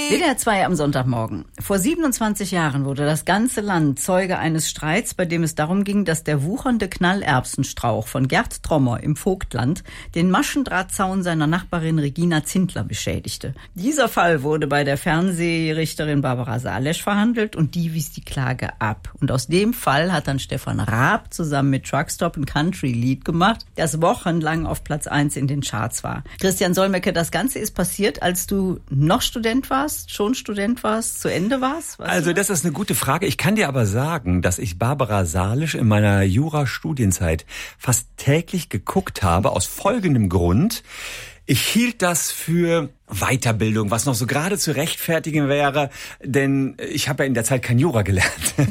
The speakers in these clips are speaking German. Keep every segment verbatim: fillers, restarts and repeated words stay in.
W D R zwei am Sonntagmorgen. Vor siebenundzwanzig Jahren wurde das ganze Land Zeuge eines Streits, bei dem es darum ging, dass der wuchernde Knallerbsenstrauch von Gerd Trommer im Vogtland den Maschendrahtzaun seiner Nachbarin Regina Zindler beschädigte. Dieser Fall wurde bei der Fernsehrichterin Barbara Salesch verhandelt und die wies die Klage ab. Und aus dem Fall hat dann Stefan Raab zusammen mit Truckstop ein Country-Lied gemacht, das wochenlang auf Platz eins in den Charts war. Christian Solmecke, das Ganze ist passiert, als du noch Student warst, schon Student warst, zu Ende warst? Was also das ist eine gute Frage. Ich kann dir aber sagen, dass ich Barbara Salesch in meiner Jura-Studienzeit fast täglich geguckt habe, aus folgendem Grund. Ich hielt das für Weiterbildung, was noch so gerade zu rechtfertigen wäre, denn ich habe ja in der Zeit kein Jura gelernt.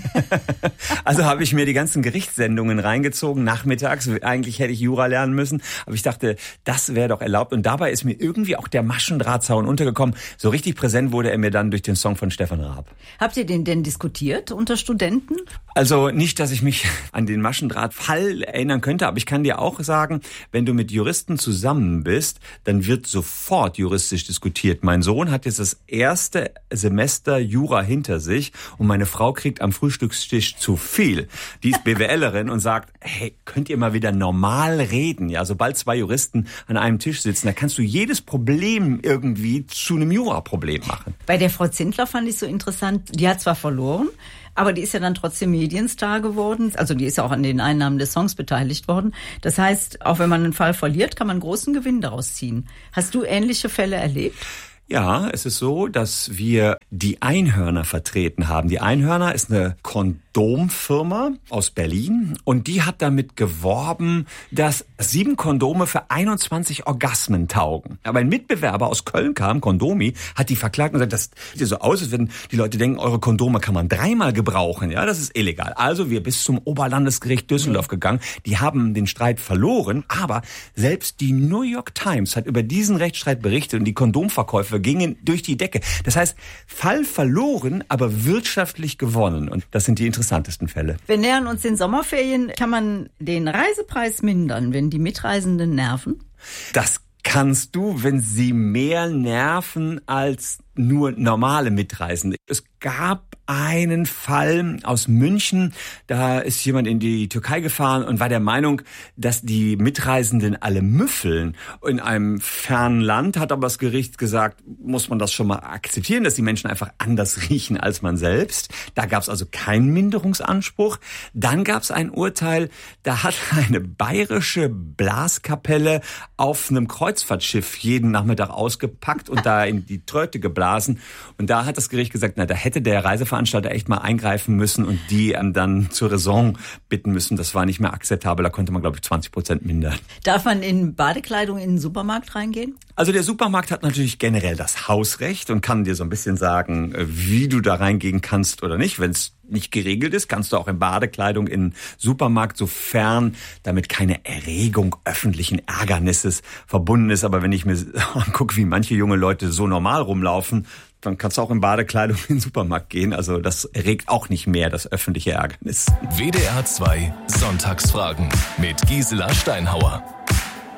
Also habe ich mir die ganzen Gerichtssendungen reingezogen, nachmittags. Eigentlich hätte ich Jura lernen müssen, aber ich dachte, das wäre doch erlaubt. Und dabei ist mir irgendwie auch der Maschendrahtzaun untergekommen. So richtig präsent wurde er mir dann durch den Song von Stefan Raab. Habt ihr den denn diskutiert unter Studenten? Also nicht, dass ich mich an den Maschendrahtfall erinnern könnte, aber ich kann dir auch sagen, wenn du mit Juristen zusammen bist, dann wird sofort juristisch diskutiert. Mein Sohn hat jetzt das erste Semester Jura hinter sich und meine Frau kriegt am Frühstückstisch zu viel. Die ist BWLerin und sagt, hey, könnt ihr mal wieder normal reden? Ja, sobald zwei Juristen an einem Tisch sitzen, da kannst du jedes Problem irgendwie zu einem Jura-Problem machen. Bei der Frau Zindler fand ich so interessant, die hat zwar verloren, aber die ist ja dann trotzdem Medienstar geworden. Also die ist ja auch an den Einnahmen des Songs beteiligt worden. Das heißt, auch wenn man einen Fall verliert, kann man großen Gewinn daraus ziehen. Hast du ähnliche Fälle erlebt? Ja, es ist so, dass wir die Einhörner vertreten haben. Die Einhörner ist eine Kondomfirma aus Berlin und die hat damit geworben, dass sieben Kondome für einundzwanzig Orgasmen taugen. Aber ein Mitbewerber aus Köln kam, Kondomi, hat die verklagt und gesagt, das sieht so aus, als wenn die Leute denken, eure Kondome kann man dreimal gebrauchen. Ja, das ist illegal. Also wir bis zum Oberlandesgericht Düsseldorf gegangen. Die haben den Streit verloren, aber selbst die New York Times hat über diesen Rechtsstreit berichtet und die Kondomverkäufe gingen durch die Decke. Das heißt, Fall verloren, aber wirtschaftlich gewonnen. Und das sind die interessantesten Fälle. Wir nähern uns den Sommerferien. Kann man den Reisepreis mindern, wenn die Mitreisenden nerven? Das kannst du, wenn sie mehr nerven als nur normale Mitreisende. Es gab einen Fall aus München, da ist jemand in die Türkei gefahren und war der Meinung, dass die Mitreisenden alle müffeln. In einem fernen Land hat aber das Gericht gesagt, muss man das schon mal akzeptieren, dass die Menschen einfach anders riechen als man selbst. Da gab es also keinen Minderungsanspruch. Dann gab es ein Urteil, da hat eine bayerische Blaskapelle auf einem Kreuzfahrtschiff jeden Nachmittag ausgepackt und da in die Tröte geblasen. Und da hat das Gericht gesagt, na, da hätte der Reiseveranstalter echt mal eingreifen müssen und die ähm, dann zur Raison bitten müssen. Das war nicht mehr akzeptabel. Da konnte man, glaube ich, zwanzig Prozent mindern. Darf man in Badekleidung in den Supermarkt reingehen? Also der Supermarkt hat natürlich generell das Hausrecht und kann dir so ein bisschen sagen, wie du da reingehen kannst oder nicht. Wenn es nicht geregelt ist, kannst du auch in Badekleidung in den Supermarkt, sofern damit keine Erregung öffentlichen Ärgernisses verbunden ist. Aber wenn ich mir angucke, wie manche junge Leute so normal rumlaufen, dann kannst du auch in Badekleidung in den Supermarkt gehen. Also das regt auch nicht mehr das öffentliche Ärgernis. W D R zwei Sonntagsfragen mit Gisela Steinhauer.